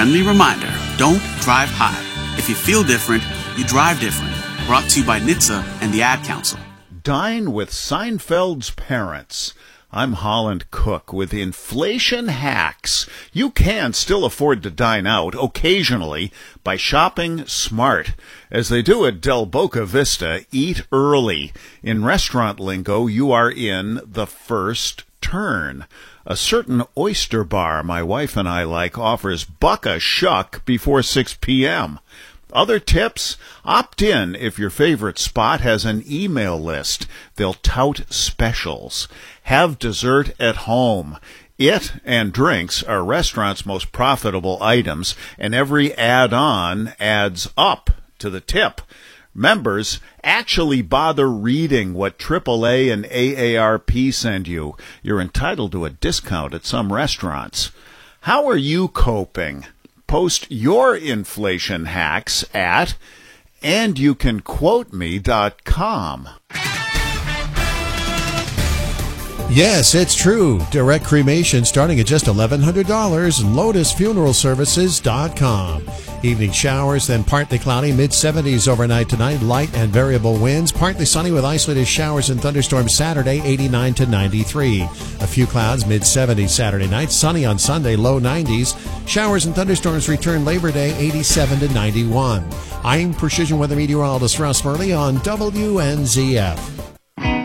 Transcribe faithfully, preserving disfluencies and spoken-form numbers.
friendly reminder, don't drive high. If you feel different, you drive different. Brought to you by N H T S A and the Ad Council. Dine with Seinfeld's parents. I'm Holland Cook with Inflation Hacks. You can still afford to dine out occasionally by shopping smart. As they do at Del Boca Vista, eat early. In restaurant lingo, you are in the first turn. A certain oyster bar my wife and I like offers buck a shuck before six p.m. Other tips? Opt in if your favorite spot has an email list. They'll tout specials. Have dessert at home. It and drinks are restaurants' most profitable items, and every add-on adds up to the tip. Members actually bother reading what triple A and A A R P send you. You're entitled to a discount at some restaurants. How are you coping? Post your inflation hacks at and you can quote me dot com. Yes, it's true. Direct cremation starting at just eleven hundred dollars. Lotus Funeral Services dot com. Evening showers, then partly cloudy, mid seventies overnight tonight. Light and variable winds. Partly sunny with isolated showers and thunderstorms Saturday, eighty-nine to ninety-three. A few clouds, mid seventies Saturday night. Sunny on Sunday, low nineties. Showers and thunderstorms return Labor Day, eighty-seven to ninety-one. I'm Precision Weather Meteorologist Russ Murley on W N Z F.